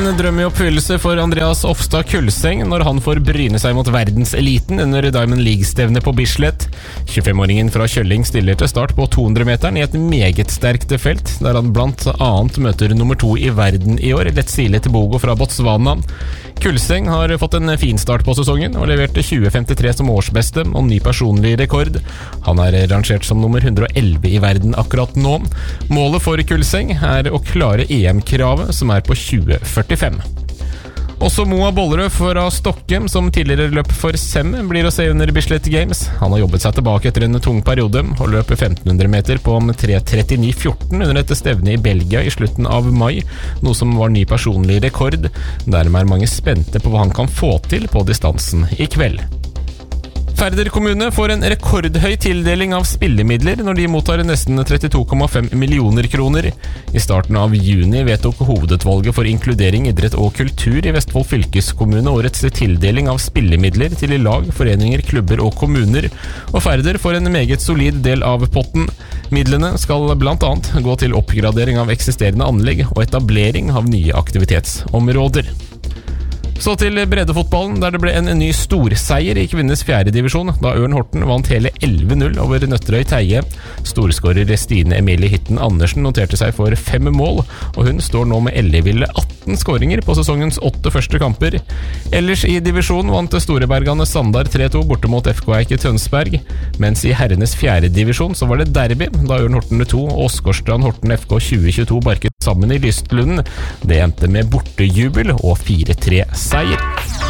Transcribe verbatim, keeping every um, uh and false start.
en drøm i oppfyllelse for Andreas Ofstad Kulseng når han får bryne seg mot verdenseliten under Diamond League-stevne på Bislett. tjuefem-åringen fra Kjølling stiller til start på to hundre meteren i et meget sterkt felt, der han blant annet møter nummer to i verden i år, Letsile Tebogo fra Botswana. Kulseng har fått en fin start på sesongen og leverte tjue femtitre som årsbeste og ny personlig rekord. Han er rangert som nummer hundre og elleve i verden akkurat nå. Målet for Kulseng er å klare E M-kravet, som er på tjue førtifem. Også Moa Bollerød fra Stokke, som tidligere løp for Sem, blir å se under Bislett Games. Han har jobbet seg tilbake etter en tung periode og løper femten hundre meter på om tre trettini fjorten under dette stevnet i Belgia i slutten av mai, noe som var ny personlig rekord. Dermed er mange spente på hva han kan få til på distansen i kveld. Færder kommune får en rekordhøy tildeling av spillemidler når de mottar nesten trettito komma fem millioner kroner. I starten av juni vedtok hovedutvalget for inkludering, idrett og kultur i Vestfold fylkeskommune årets tildeling av spillemidler til lag, foreninger, klubber og kommuner, og Færder får en meget solid del av potten. Midlene skal blant annet gå til oppgradering av eksisterende anlegg og etablering av nye aktivitetsområder. Så til breddefotballen, der det ble en ny storseier i kvinnes fjerde divisjon, da Ørn Horten vant hele elleve null over Nøtterøy Teie. Storskårer Stine Emilie Hitten Andersen noterte seg for fem mål, og hun står nå med elleville atten skåringer på sesongens åtte første kamper. Ellers i divisjonen vant Storebergane Sandar tre to borte mot F K Eike Tønsberg, mens i herrenes fjerde divisjon så var det derby, da Ørn Horten to og Åsgårdstrand Horten F K tjue tjueto barket sammen i Lystlunden. Det endte med bortejubel og fire tre seier.